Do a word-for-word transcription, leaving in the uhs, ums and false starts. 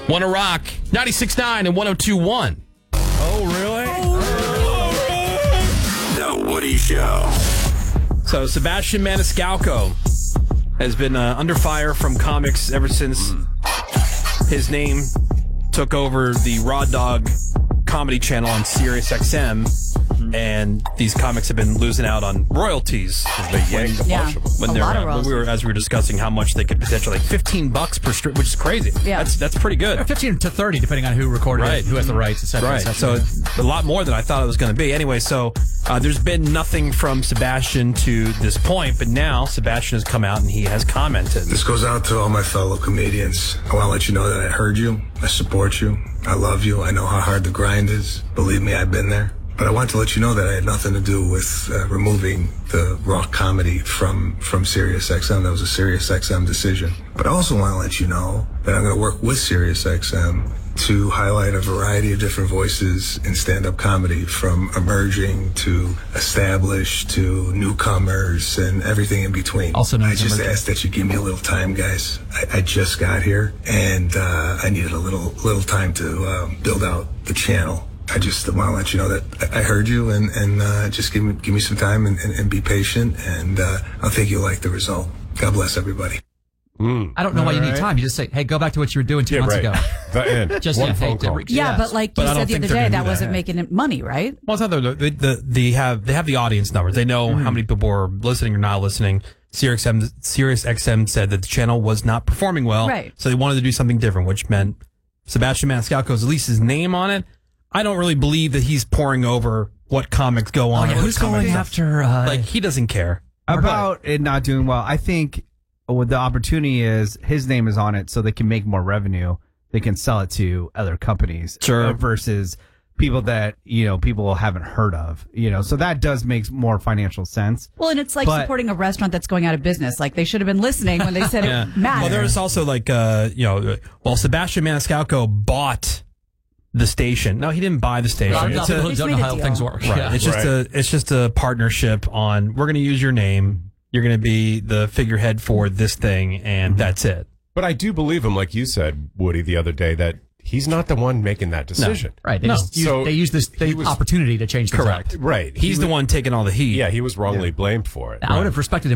Wanna Rock, ninety-six point nine and one oh two point one. Oh, really? The Woody Show. So, Sebastian Maniscalco has been uh, under fire from comics ever since his name took over the Raw Dog comedy channel on Sirius X M, and these comics have been losing out on royalties. They yanked a Yeah. bunch of them. When A they're lot of uh, when we were as we were discussing how much they could potentially, like fifteen bucks per strip, which is crazy. Yeah. that's that's pretty good. fifteen to thirty, depending on who recorded Right. it, who has the rights, et cetera, et Right. cetera. So a lot more than I thought it was going to be. Anyway, so uh, there's been nothing from Sebastian to this point, but now Sebastian has come out and he has commented. This goes out to all my fellow comedians. I want to let you know that I heard you. I support you. I love you. I know how hard the grind is. Believe me, I've been there. But I want to let you know that I had nothing to do with uh, removing the raw comedy from, from Sirius X M. That was a Sirius X M decision. But I also want to let you know that I'm going to work with Sirius X M to highlight a variety of different voices in stand-up comedy, from emerging to established to newcomers and everything in between. Also known I as just emerging. ask that you give me a little time, guys. I, I just got here, and uh, I needed a little little time to um, build out the channel. I just want to let you know that I I heard you, and, and uh, just give me give me some time and, and, and be patient, and uh, I think you'll like the result. God bless everybody. Mm. I don't know why you need Alright. time. You just say, hey, go back to what you were doing two Yeah, months right. ago. The end. Just One yeah, phone hey, call. re- Yeah, yes. but like But I you don't said the think other they're day, gonna that do wasn't that. making it money, right? Well, it's not the, the, the, the have they have the audience numbers. They know how many people are listening or not listening. Sirius X M, Sirius X M said that the channel was not performing well, Right. so they wanted to do something different, which meant Sebastian Maniscalco's at least his name on it. I don't really believe that he's pouring over what comics go Oh, on. yeah, or what who's going comics- after? Uh, Like, he doesn't care. About it not doing well. I think what the opportunity is, his name is on it, so they can make more revenue. They can sell it to other companies, Sure. uh, versus people that you know people haven't heard of. You know, so that does make more financial sense. Well, and it's like But- supporting a restaurant that's going out of business. Like they should have been listening when they said Yeah. it mattered. Well, there was also like, uh, you know, well, Sebastian Maniscalco bought the station. No, he didn't buy the station. a lot of It's people a- who Just don't know made a how deal. things work. Right. Yeah. It's just Right. a it's just a partnership on we're going to use your name. You're going to be the figurehead for this thing, and Mm-hmm. that's it. But I do believe him, like you said, Woody, the other day, that he's not the one making that decision. Right. They No. just use, So they use this he the was- opportunity to change things Correct. up. Right. He's He the was- one taking all the heat. Yeah, he was wrongly blamed for it. I would have respected him